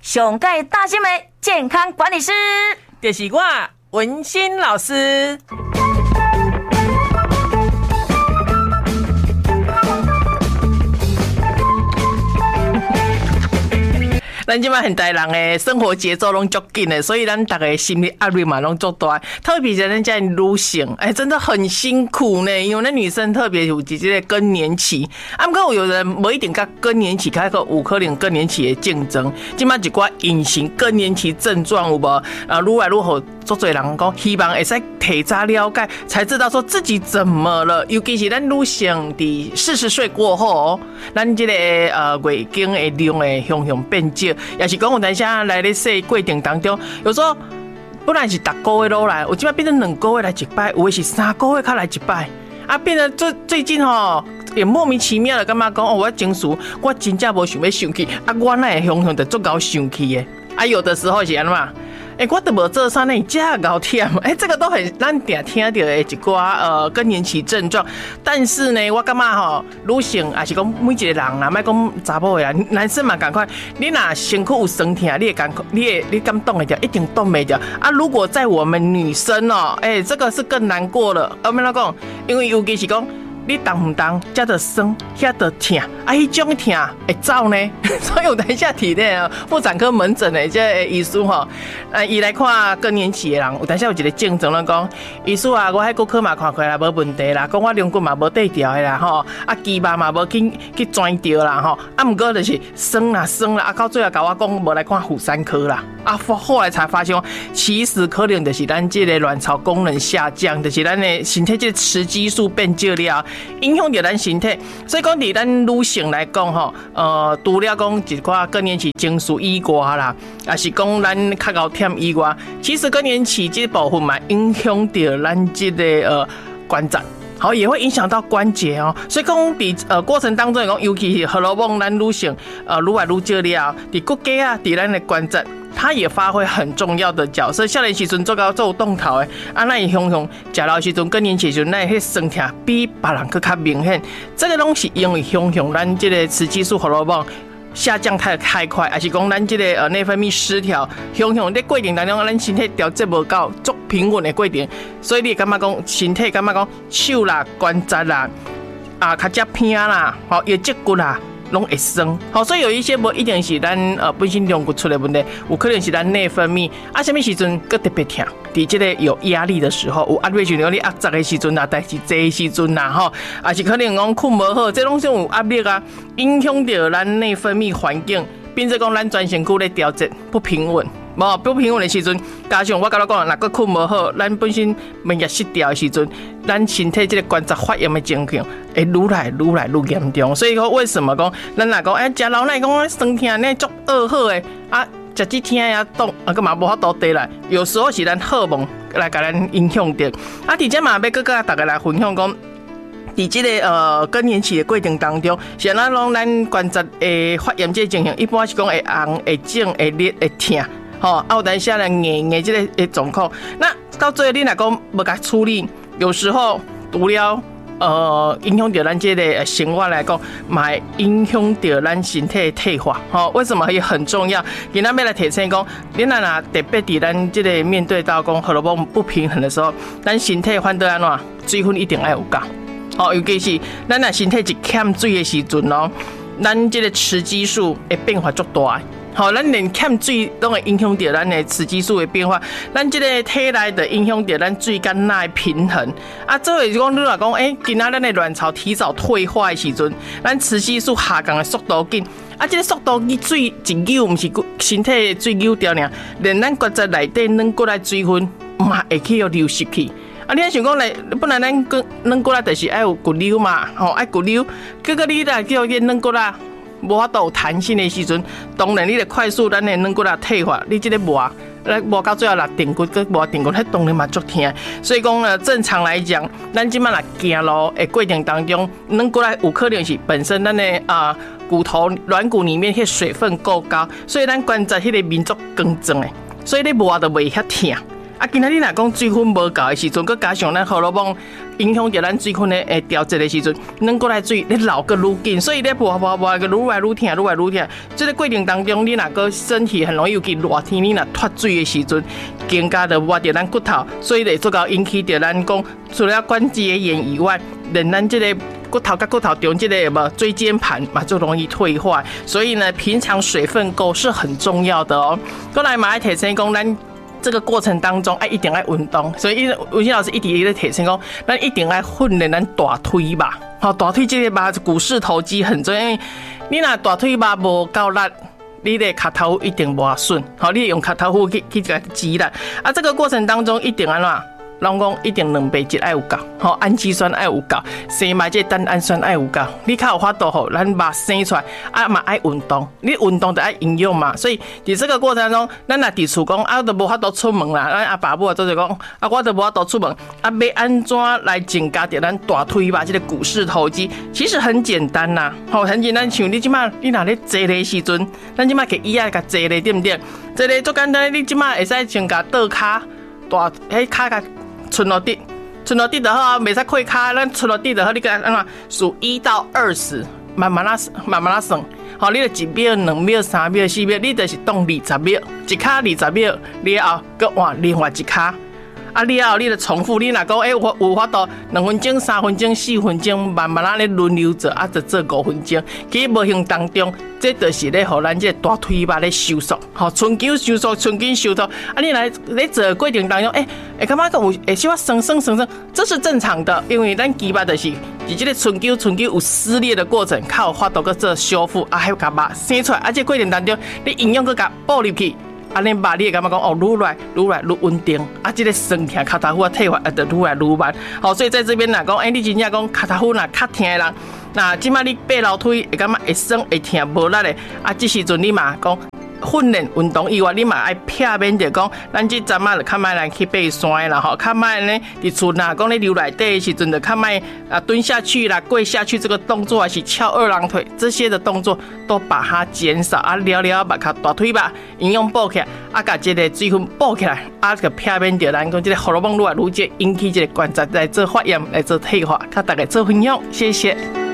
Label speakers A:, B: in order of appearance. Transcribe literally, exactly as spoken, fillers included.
A: 上届大新闻健康管理师，
B: 就是我文心老师。咱今麦现代人的生活节奏拢足紧的，所以咱大家心理压力嘛拢足大。特别是咱家女性，哎、欸，真的很辛苦呢。因为那女生特别有这个更年期，啊，不过有人不一定跟更年期开个有可能更年期的竞争。今麦一寡隐形更年期症状有无？啊，愈来愈好，足多人讲希望会使提早了解，才知道说自己怎么了。尤其是咱女性伫四十岁过后，咱这个呃月经的量会向向变少。也是讲有当下来咧说过程当中，有时候本来是逐个月都来，有即摆变成两个月来一摆，有的是三个月才来一摆，啊，变得最最近吼也莫名其妙的感觉讲哦，我情绪我真正无想要生气，啊，我哪会向向的足够生气的，啊，有的时候是安怎？哎、欸，我都无做啥呢，你这样搞忝，哎，这个都很咱常听到的一寡呃更年期症状。但是呢，我感觉吼，女性也是讲每一个人啦，莫讲查某的啦，男生嘛同款。你若身躯有酸痛，你也敢，你也你敢动得掉，一定动不掉啊！如果在我们女生哦，哎、欸，这个是更难过了。我们来讲，因为尤其是讲。你动唔动，遮着酸，遐着痛，啊，迄种痛会走呢？所以有等一下体内妇产科门诊的这医师吼，呃，伊来看更年期的人，有等一下有一个症状咧讲，医师啊，我迄骨科嘛看过啦，无问题啦，讲我龙骨嘛无对调的啦吼，啊，肌肉嘛无去去转掉啦吼，啊，毋过就是酸啦酸啦，啊，到最后甲我讲无来看妇产科啦，啊，后来才发现，其实可能就是咱这个卵巢功能下降，就是咱的身体这个雌激素变少了。影响到咱身体，所以讲伫咱女性来讲吼，呃，除了讲一寡更年期情绪以外啦，也是讲咱较高忝以外，其实更年期这部分嘛，影响到咱这个呃关节，好也会影响到关节哦。所以讲伫呃过程当中讲，尤其是荷尔蒙咱女性呃愈来愈少了，伫骨骼啊，伫咱的关节。它也发挥很重要的角色。少年时阵做到做动头的，啊，那伊向向食老时阵更年期时阵，那迄酸痛比别人更较明显。这个拢是因为向向咱这个雌激素荷尔蒙下降太太快，还是讲咱这个呃内分泌失调，向向在过程当中，咱身体调节无够足平稳的过程，所以你感觉讲身体感觉讲手啦、关节啦、啊较只偏啦、好腰脊骨啦。拢会酸，好，所以有一些无一定是咱呃本身龙骨出的问题，有可能是咱内分泌啊，什么时阵佫特别痛？伫这个有压力的时候，有压力时阵，你压杂的时阵啊，但是坐的时阵啊，吼，啊是可能讲困无好，这拢是有压力啊，影响到咱内分泌环境，变做讲咱全身躯咧调节不平稳。无不平稳的时阵，加上我甲你讲，若个困无好，咱本身免疫失调的时阵，咱身体这个关节发炎的情况会愈来愈来愈严重。所以讲，为什么讲咱若讲，哎，食老奶讲酸痛呢，足噩好的啊，食这痛呀冻，啊，个嘛无法度得来。有时候是咱荷尔蒙来甲咱影响到。啊，伫这嘛要搁甲大家来分享讲。伫这个呃更年期的过程当中，是咱拢咱关节的发炎这情形，一般是讲会红、会肿、会裂、会痛。吼，啊，有当下来硬硬这个诶状况，那到最后你若讲无甲处理，有时候除了呃影响到咱这个生活来讲，嘛会影响到咱身体的退化。吼，为什么也很重要？今仔要来提醒讲，你若若特别伫咱这个面对到讲荷尔蒙不平衡的时候，咱身体反倒安怎？水分一定要有够。吼，尤其是咱若身体一欠水的时阵咯，咱这个雌激素会变化足大。好，咱连欠水都会影响到咱的雌激素的变化，咱这个体内的影响到咱水跟钠的平衡啊。这个是讲，你若讲，哎、欸，今仔咱的卵巢提早退化的时阵，咱雌激素下降的速度紧啊，这个速度你水一扭，不是身体的水扭掉呢，连咱骨质内底软骨的水分嘛会去流失去。啊，你想讲来，本来咱软骨啦，就是爱有骨溜嘛，吼，爱骨溜，结果你来叫这软骨啦。无法度有弹性的时阵，当然你得快速咱的软骨啊退化，你这个磨，来磨到最后啦定骨跟磨定骨，迄当然嘛足痛。所以讲呢，正常来讲，咱即摆来行路的过程当中，软骨啊有可能是本身咱的啊、呃、骨头软骨里面迄水分够高，所以咱关节迄个面足光壮的，所以你磨就袂遐痛。 啊，今仔日若讲水分无够的时阵，佮加上咱荷尔蒙影响着咱水分的诶调节的时阵，咱过来水你老个愈紧，所以咧磨磨磨个愈来愈疼，愈来愈疼。这个过程当中，你若个身体很容易尤其热天，你若脱水的时阵，更加的磨着咱骨头，所以咧做到引起着咱讲除了关节炎以外，连咱这个骨头跟骨头中这个么椎间盘嘛就容易退化，所以呢，平常水分够是很重要的哦。过来嘛，爱提醒讲咱。这个过程当中，哎，一定要运动，所以文心老师一直在提醒讲，咱一定要训练咱大腿吧。好，大腿这个吧，股四头肌很重要。因为你若大腿吧无够力，你的脚头一定无顺。好，你用脚头骨去去个挤力。啊，这个过程当中一定安怎？人讲一定两倍质爱有够，吼氨基酸爱有够，生嘛这单氨酸爱有够，你较有法度吼，咱肉生出来啊嘛爱运动，你运动就爱营养嘛，所以伫这个过程中，咱若伫厝讲啊都无法度出门啦，咱阿爸母就是讲啊我都无法度出门，啊要安怎来增加着咱大腿吧？这个股四头肌其实很简单呐，吼很简单，像你即马你若咧坐的时阵，咱即马给椅仔甲坐咧对不对？坐咧足简单，你即马会使先甲倒骹大迄骹甲。伸落地，伸落地就好啊，袂使跪骹，咱伸落地就好。你讲安怎数一到二十，慢慢啦，慢慢啦算。好，你就一秒、两秒、三秒、四秒，你就是当二十秒，一骹二十秒，了后搁换另外一骹。啊，了后你就重复，你若讲诶，有有法度两分钟、三分钟、四分钟，慢慢啊咧轮流做，啊，就做五分钟。其实无形当中，这就是咧，互咱这大腿肉咧收缩，吼，春筋收缩，春筋收缩。啊，你来咧做的过程当中，诶、欸，会感觉有会小可酸酸酸酸，这是正常的，因为咱肌肉就是伫这个春筋春筋有撕裂的过程，较有法度去做修复，啊，还有甲肉生出来，啊，这过程当中，你营养去甲补入去。啊，恁爸你会感觉讲哦，愈来愈来愈稳定，啊，这个酸痛脚头骨啊退化啊，就愈来愈慢。好，所以在这边来讲，哎、欸，你真正讲脚头骨若较痛的人，那即摆你爬楼梯会感觉会酸会痛无力的，啊，这时阵你嘛讲。训练运动以外，你嘛爱避免着讲，咱这阵啊就较莫来去爬山啦吼，较莫呢伫厝呐讲咧流内底的时阵就较莫啊蹲下去啦、跪下去这个动作，还是翘二郎腿这些的动作，都把它减少啊，了了把它大腿吧营养补起来，啊，甲这个水分补起来，啊，个避免着咱讲这个荷尔蒙愈来愈多，引起这个关节来做发炎、来做退化，甲大家做分享，谢谢。